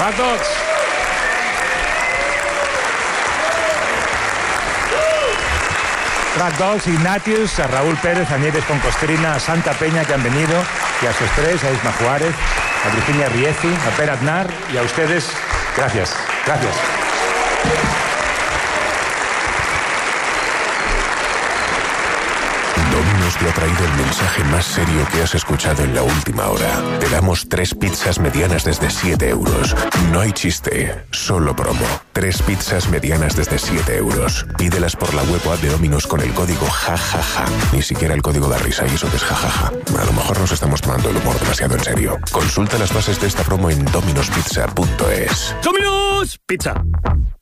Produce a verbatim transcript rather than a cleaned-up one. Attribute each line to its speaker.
Speaker 1: Rat Dogs. Rat Dogs, Ignatius, a Raúl Pérez, a Nieves con Costrina, a Santa Peña que han venido, y a sus tres, a Isma Juárez, a Virginia Riezi, a Per Aznar y a ustedes. Gracias, gracias.
Speaker 2: Domino's te ha traído el mensaje más serio que has escuchado en la última hora. Te damos tres pizzas medianas desde siete euros. No hay chiste, solo promo. Tres pizzas medianas desde siete euros. Pídelas por la web o app de Domino's con el código jajaja. Ni siquiera el código da risa y eso que es jajaja. A lo mejor nos estamos tomando el humor demasiado en serio. Consulta las bases de esta promo en dominospizza punto es.
Speaker 1: ¡Domino's Pizza!